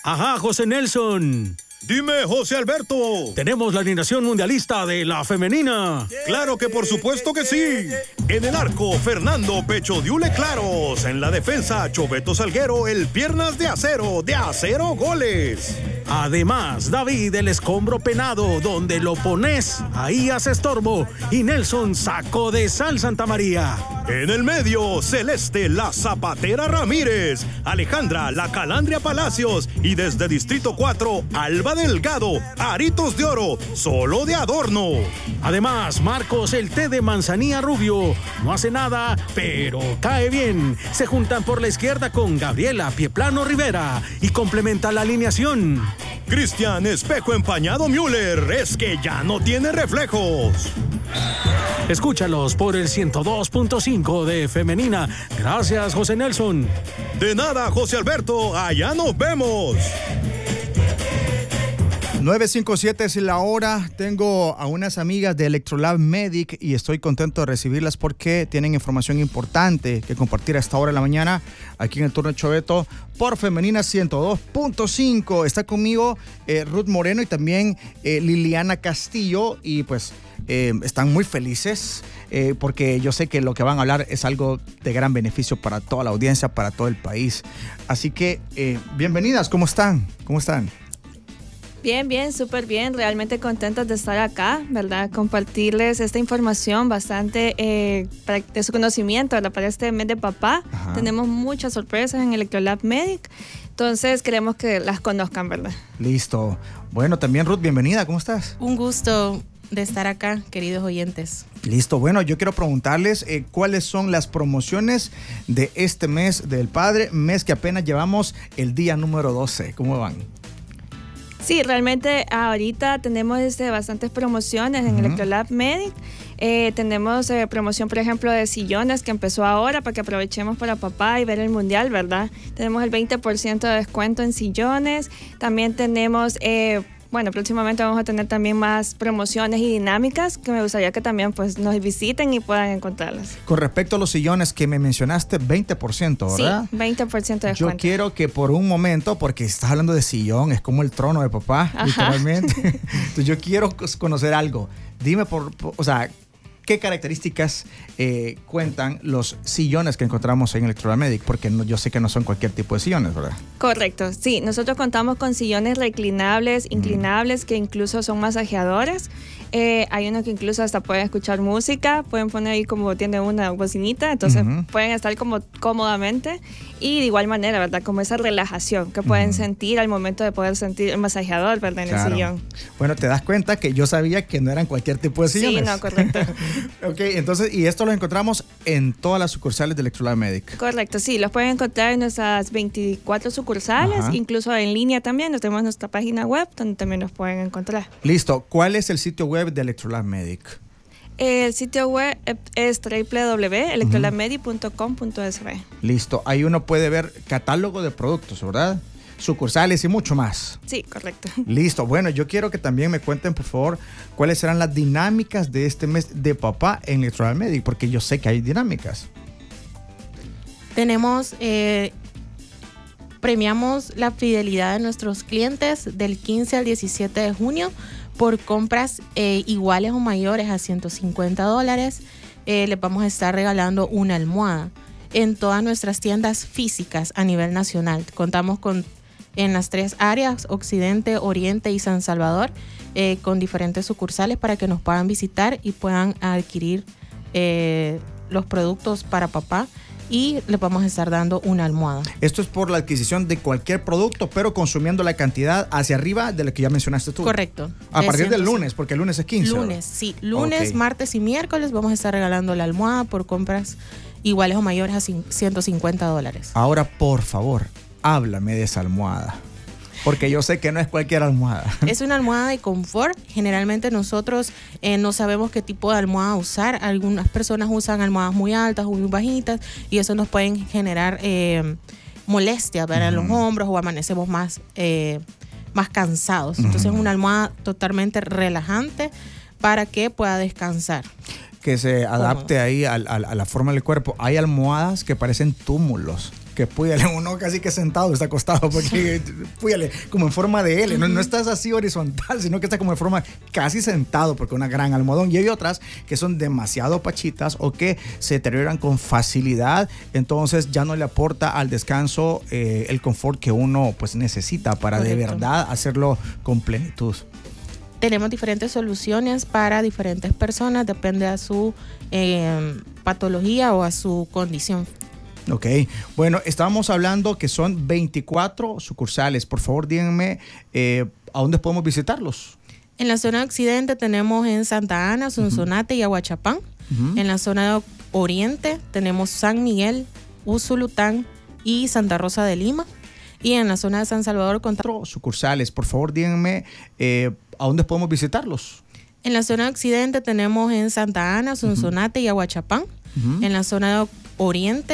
Ajá, José Nelson. Dime, José Alberto. Tenemos la alineación mundialista de la femenina. Claro que por supuesto que sí. En el arco, Fernando Pecho Diule Claros. En la defensa, Choveto Salguero, el piernas de acero goles. Además, David el escombro penado, donde lo pones, ahí hace estorbo. Y Nelson Saco de Sal Santa María. En el medio, Celeste la Zapatera Ramírez, Alejandra la Calandria Palacios y desde Distrito 4, Alba Delgado, Aritos de Oro, solo de adorno. Además, Marcos el té de manzanilla rubio, no hace nada, pero cae bien. Se juntan por la izquierda con Gabriela Pieplano Rivera y complementa la alineación. Cristian Espejo Empañado Müller, es que ya no tiene reflejos. Escúchalos por el 102.5 de Femenina. Gracias, José Nelson. De nada, José Alberto. Allá nos vemos. 9:57 es la hora. Tengo a unas amigas de Electrolab Medic y estoy contento de recibirlas porque tienen información importante que compartir a esta hora de la mañana aquí en el turno de Choveto por Femenina 102.5. Está conmigo Ruth Moreno y también Liliana Castillo y pues están muy felices porque yo sé que lo que van a hablar es algo de gran beneficio para toda la audiencia, para todo el país. Así que bienvenidas, ¿cómo están? ¿Cómo están? Bien, súper bien. Realmente contentos de estar acá, ¿verdad? Compartirles esta información bastante de su conocimiento, ¿verdad? Para este mes de papá. Ajá. Tenemos muchas sorpresas en Electrolab Medic. Entonces queremos que las conozcan, ¿verdad? Listo. Bueno, también Ruth, bienvenida. ¿Cómo estás? Un gusto de estar acá, queridos oyentes. Listo. Bueno, yo quiero preguntarles cuáles son las promociones de este mes del padre, mes que apenas llevamos el día número 12. ¿Cómo van? Sí, realmente ahorita tenemos bastantes promociones en Electrolab Medic. Tenemos promoción, por ejemplo, de sillones que empezó ahora para que aprovechemos para papá y ver el mundial, ¿verdad? Tenemos el 20% de descuento en sillones. También tenemos... próximamente vamos a tener también más promociones y dinámicas que me gustaría que también pues nos visiten y puedan encontrarlas. Con respecto a los sillones que me mencionaste, 20%, ¿verdad? Sí, 20% de descuento. Yo quiero que por un momento, porque estás hablando de sillón, es como el trono de papá, ajá, literalmente. Entonces yo quiero conocer algo. Dime ¿qué características cuentan los sillones que encontramos en Electrolab Medic? Porque yo sé que no son cualquier tipo de sillones, ¿verdad? Correcto, sí. Nosotros contamos con sillones reclinables, inclinables, que incluso son masajeadores. Hay uno que incluso hasta pueden escuchar música, pueden poner ahí como tiene una bocinita, entonces pueden estar como cómodamente y de igual manera, ¿verdad? Como esa relajación que pueden sentir al momento de poder sentir el masajeador, ¿verdad? En el sillón. Bueno, te das cuenta que yo sabía que no eran cualquier tipo de sillones. Sí, no, correcto. Ok, entonces, y esto lo encontramos en todas las sucursales de Electrolab Medic. Correcto, sí, los pueden encontrar en nuestras 24 sucursales, incluso en línea también. Tenemos nuestra página web donde también nos pueden encontrar. Listo, ¿cuál es el sitio web de Electrolab Medic? El sitio web es www.electrolabmedic.com.sb. Listo, ahí uno puede ver catálogo de productos, ¿verdad? Sucursales y mucho más. Sí, correcto. Listo. Bueno, yo quiero que también me cuenten, por favor, cuáles serán las dinámicas de este mes de papá en Electrolab Medic, porque yo sé que hay dinámicas. Tenemos, premiamos la fidelidad de nuestros clientes del 15 al 17 de junio por compras iguales o mayores a $150. Les vamos a estar regalando una almohada en todas nuestras tiendas físicas a nivel nacional. Contamos en las 3 áreas, Occidente, Oriente y San Salvador, con diferentes sucursales para que nos puedan visitar y puedan adquirir los productos para papá y les vamos a estar dando una almohada. Esto es por la adquisición de cualquier producto, pero consumiendo la cantidad hacia arriba de la que ya mencionaste tú. Correcto. A partir del lunes, porque el lunes es 15. Lunes, sí. Lunes, martes y miércoles vamos a estar regalando la almohada por compras iguales o mayores a $150. Ahora, por favor, háblame de esa almohada, porque yo sé que no es cualquier almohada. Es una almohada de confort. Generalmente nosotros no sabemos qué tipo de almohada usar. Algunas personas usan almohadas muy altas o muy bajitas y eso nos pueden generar molestias, ¿verdad? En los hombros o amanecemos más cansados. Entonces es una almohada totalmente relajante para que pueda descansar. Que se adapte ahí a la forma del cuerpo. Hay almohadas que parecen túmulos, que púyale, uno casi que sentado está acostado, porque púyale como en forma de L, no estás así horizontal, sino que está como en forma casi sentado, porque una gran almohadón. Y hay otras que son demasiado pachitas o que se deterioran con facilidad, entonces ya no le aporta al descanso el confort que uno pues necesita para de verdad hacerlo con plenitud. Tenemos diferentes soluciones para diferentes personas, depende a su patología o a su condición. Ok, bueno, estábamos hablando que son 24 sucursales. Por favor, díganme a dónde podemos visitarlos. En la zona occidente tenemos en Santa Ana, Sonsonate y Aguachapán. En la zona oriente tenemos San Miguel, Usulután y Santa Rosa de Lima. Y en la zona de San Salvador con 4 sucursales. Por favor, díganme a dónde podemos visitarlos. En la zona occidente tenemos en Santa Ana, Sonsonate y Aguachapán. En la zona oriente